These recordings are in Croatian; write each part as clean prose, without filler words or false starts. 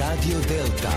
Radio Delta.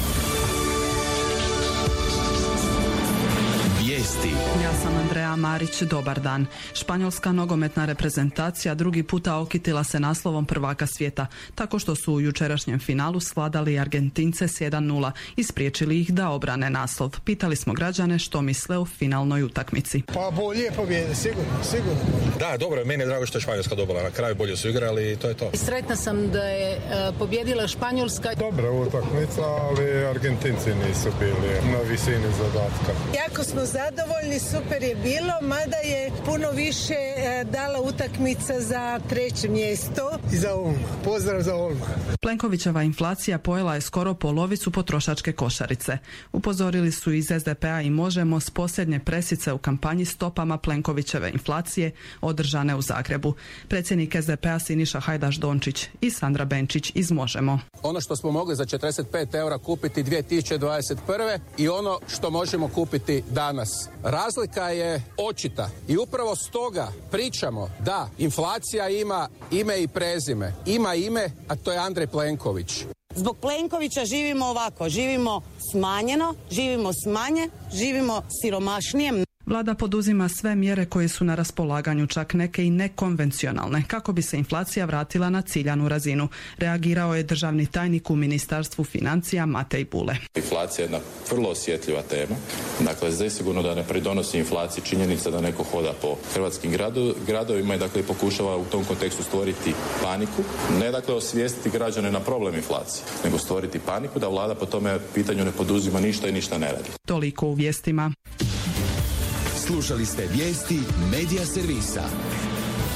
Vijesti. Ja sam Andreja Marić, dobar dan. Španjolska nogometna reprezentacija drugi puta okitila se naslovom prvaka svijeta, tako što su u jučerašnjem finalu svladali Argentince s 1:0 i spriječili ih da obrane naslov. Pitali smo građane što misle o finalnoj utakmici. Pa bolje pobjede, sigurno. Da, dobro, meni je drago što je Španjolska dobila. Na kraju bolje su igrali i to je to. Sretna sam da je pobjedila Španjolska. Dobra utakmica, ali Argentinci nisu bili na visini zadatka. Jako smo zadovoljni, super je bilo, mada je puno više dala utakmica za treće mjesto. I za Olma. Pozdrav za Olma. Plenkovićeva inflacija pojela je skoro polovicu potrošačke košarice. Upozorili su iz SDP-a i Možemo s posljednje presice u kampanji stopama Plenkovićeve inflacije održane u Zagrebu. Predsjednik SDP-a Siniša Hajdaš Dončić i Sandra Benčić iz Možemo. Ono što smo mogli za 45 eura kupiti 2021. i ono što možemo kupiti danas. Razlika je očita i upravo stoga pričamo da inflacija ima ime i prezime. Ima ime, a to je Andrej Plenković. Zbog Plenkovića živimo ovako, živimo smanjeno, živimo s manje, živimo siromašnije. Vlada poduzima sve mjere koje su na raspolaganju, čak neke i nekonvencionalne, kako bi se inflacija vratila na ciljanu razinu. Reagirao je državni tajnik u Ministarstvu financija Matej Bule. Inflacija je jedna vrlo osjetljiva tema. Dakle, zasigurno da ne pridonosi inflaciji činjenica da neko hoda po hrvatskim gradovima i dakle pokušava u tom kontekstu stvoriti paniku. Ne dakle osvijestiti građane na problem inflacije, nego stvoriti paniku da vlada po tome pitanju ne poduzima ništa i ništa ne radi. Toliko u vijestima. Slušali ste vijesti Medija servisa.